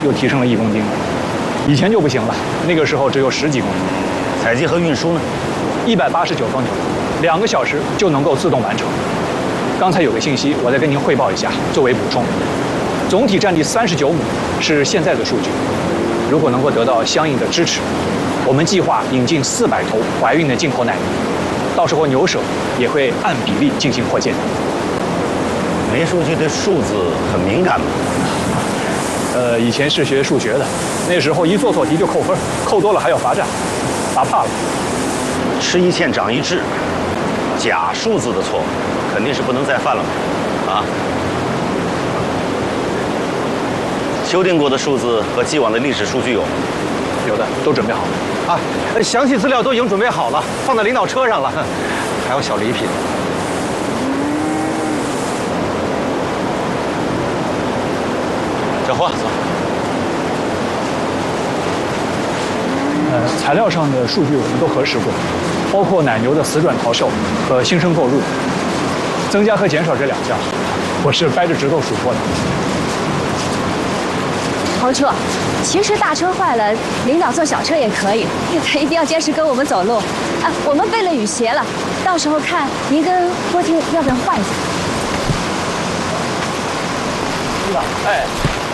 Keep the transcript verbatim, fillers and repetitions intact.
又提升了一公斤，以前就不行了，那个时候只有十几公斤。 采集和运输呢？ 一百八十九方牛，两个小时就能够自动完成。刚才有个信息，我再跟您汇报一下，作为补充。总体占地三十九亩是现在的数据，如果能够得到相应的支持，我们计划引进四百头怀孕的进口奶牛，到时候牛舍也会按比例进行扩建。 梅书记对数字很敏感吗？ 呃，以前是学数学的，那时候一做错题就扣分，扣多了还要罚站，罚怕了。 吃一堑长一智，假数字的错误肯定是不能再犯了嘛，啊！修订过的数字和既往的历史数据有， 有的都准备好了。 啊，详细资料都已经准备好了，放在领导车上了，还有小礼品。 小胡，走。 呃，材料上的数据我们都核实过，包括奶牛的死转逃售和新生购入，增加和减少这两项，我是掰着指头数过的。 侯处，其实大车坏了，领导坐小车也可以，他一定要坚持跟我们走路。啊，我们备了雨鞋了，到时候看您跟郭婷要不要换一下。 是的，哎。